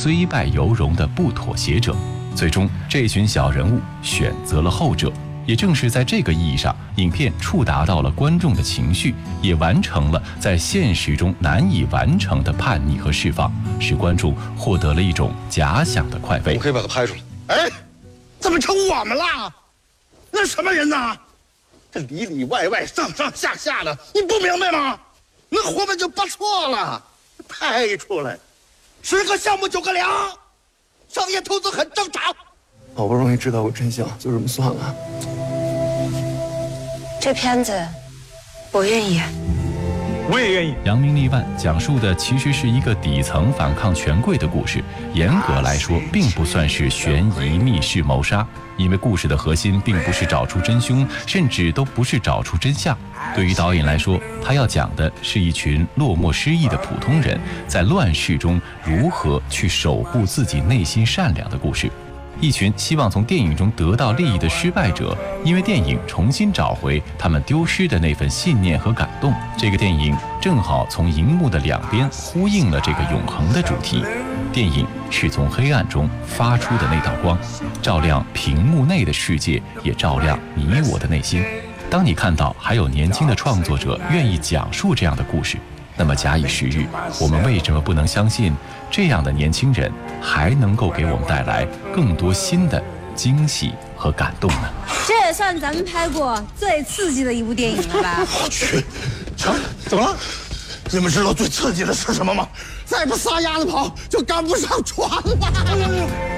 虽败犹荣的不妥协者。最终，这群小人物选择了后者。也正是在这个意义上，影片触达到了观众的情绪，也完成了在现实中难以完成的叛逆和释放，使观众获得了一种假想的快慰。 我可以把它拍出来。 哎，怎么成我们了？那什么人呢？这里里外外、上上下下的，你不明白吗？那活本就不错了，拍出来，10个项目9个粮，商业投资很正常。 好不容易知道个真相，就这么算了。 这片子，我愿意。 我也愿意。 扬名立万讲述的其实是一个底层反抗权贵的故事，严格来说，并不算是悬疑、密室、谋杀，因为故事的核心并不是找出真凶，甚至都不是找出真相。对于导演来说，他要讲的是一群落寞失意的普通人在乱世中如何去守护自己内心善良的故事。一群希望从电影中得到利益的失败者，因为电影重新找回他们丢失的那份信念和感动。这个电影正好从荧幕的两边呼应了这个永恒的主题。电影是从黑暗中发出的那道光，照亮屏幕内的世界，也照亮你我的内心。当你看到还有年轻的创作者愿意讲述这样的故事，那么假以时日，我们为什么不能相信这样的年轻人还能够给我们带来更多新的惊喜和感动呢？ 这也算咱们拍过最刺激的一部电影了吧？ 我去，怎么了？你们知道最刺激的是什么吗？再不撒丫子跑，就赶不上船了。